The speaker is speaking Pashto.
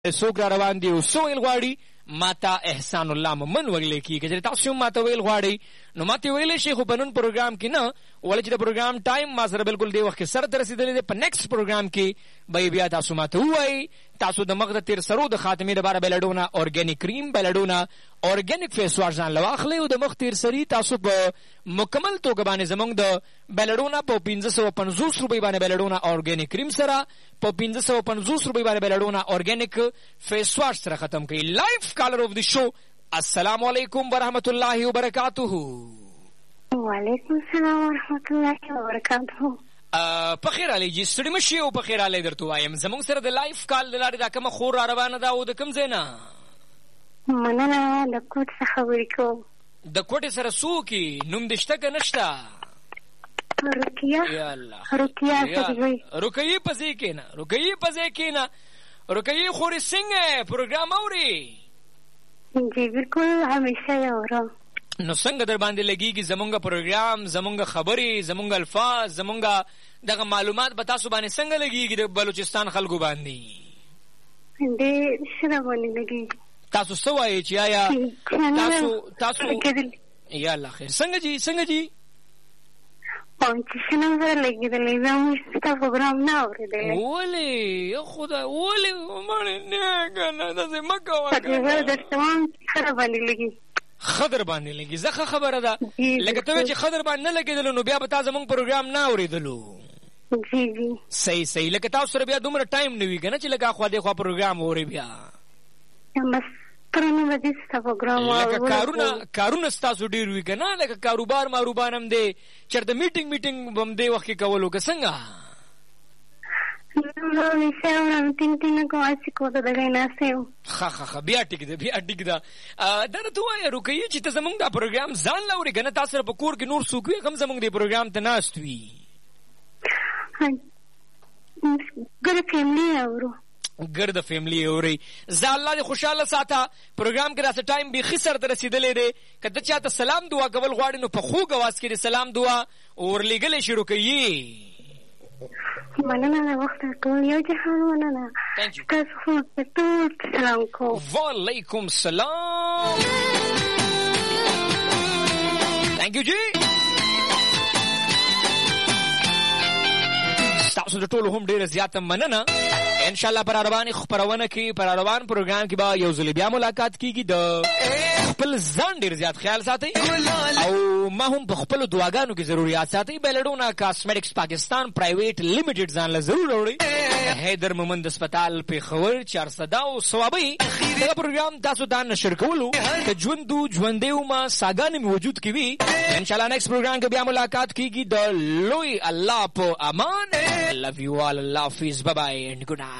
څوک را روان دي او څه ویل غواړي ماته احسان الله مومن ویل کېږي. که تاسو ماته ویل غواړئ نو ماته ویلی شئ، خو په نن پروګرام کې نه، ولې چې د پروګرام ټایم ما سره بلکل دې وخت کې سره ته رسېدلی دی. په نیکسټ پروګرام کې به بیا تاسو ماته ووایئ تاسو د مخ د تیر سرو د خاتمې لپاره بیلډونه اورګانیک کریم، بیلډونه اورګانیک فیس واش ځان له واخلئ او د مخ تیر سري تاسو په مکمل توګه باندې زموږ د بیلډونه په 1550 روپۍ باندې بیلډونه اورګانیک کریم سره، په 1550 روپۍ باندې بیلډونه اورګانیک فیس واش سره ختم کړئ. لایف کالر اف دی شو، السلام علیکم ورحمۃ اللہ وبرکاتہ. وعلیکم السلام ورحمۃ اللہ وبرکاتہ. په خیر علی جی، ستړي مشي او په خیر علی درته وایم. زموږ سره د لایف کال د لارې دا کومه خور را روانه ده او د کوم ځای نه؟ مننه، د کوټ څخه خبرې کوم. د کوټې سره څوک نوم دې شته که نشته؟ رقیه. یا الله، رقیه په ځای کښېنه، رقیه په ځای کښېنه. رقیه خورې څنګه پروګرام اورې؟ جی بالکل، همیشه یې اورم. نو څنګه در باندې لګیږي زمونږ پروګرام، زمونږ خبرې، زمونږ الفاظ، زمونږ دغه معلومات به تاسو باندې څنګه لګیږي د بلوچستان خلکو باندې؟ ډېر ښه باندې لګیږي. تاسو څه وایئ چې آیا تاسو یا الله خیر څنګه جی چې ښه نه سره لګېدلی، زه موږ ستا پروګرام نه اورېدلی. ولې خدای، ولې مړې نه که نه داسې مه کوه. زه درته وایم چې ښه راباندې لګي. ښه در باندې لګي، زه ښه خبره ده. لکه ته وایې چې ښه در باندې نه لګېدلو نو بیا به تا زموږ پروګرام نه اورېدلو. جی صحیح. لکه تاسو سره بیا دومره ټایم نه وي که نه چې لکه اخوا دېخوا پروګرام اورې بیا. بس پرونه بجې ستا پروګرام لکه کارونه ستاسو ډېر وي که نه، لکه کاروبار ماروبار هم دی، چېرته میټینګ به هم دې وخت کې کولو که څنګه؟ بیا ټیک ده. دا راته ووایه رقیه چې ته زموږ دا پروګرام ځان له اورې که نه تا سره په کور کې نور څوک وي هم زموږ دې پروګرام ته ناست وي؟ ګرد فیملی اوري. زه الله دې خوشحاله ساته. پروګرام کې راسه ټایم بیخي سر ته رسېدلی دی. که ته چاته سلام دعا کول غواړې نو په خوږ اواز کې د سلام دعا ورلېږلی شي رقیې. مننه، د وخت ټول یو جهان مننه. تاسو خو ته ټول سلام کوم. وعلیکم سلام. تhank you جی. تاسو د ټولو هم ډېره زیاته مننه. انشاءالله پر روان خپرونه کې، پر روان پروګرام کې به یو ځل بیا ملاقات کیږي. د خپل ځان ډېر زیات خیال ساتئ او ما هم په خپلو دعاګانو کې ضروریات ساتئ. بیلډونه کاسمیټکس پاکستان پرایویټ لیمیټډ ځان له ضرور راوړئ. حیدر مومند هسپتال پېښور 400 او ثوابۍ. دغه پروګرام تاسو ته نشر کولو که ژوندی ومه ساګانې مې وجود کې وي. انشاءالله نیکسټ پروګرام کې بیا ملاقات کیږي. د لوی الله په امان. love you all. Allah hafiz. Bye bye and good night.